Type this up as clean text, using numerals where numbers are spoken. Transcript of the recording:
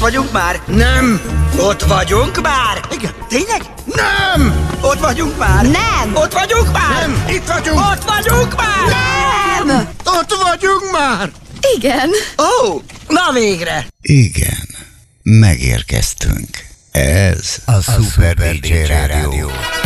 Vagyunk már? Nem! Ott vagyunk már? Igen. Tényleg? Nem! Ott vagyunk már? Nem! Ott vagyunk már? Nem! Itt vagyunk! Ott vagyunk már? Nem! Ott vagyunk már! Igen. Ó, na végre! Igen, megérkeztünk. Ez a Super DJ Rádió.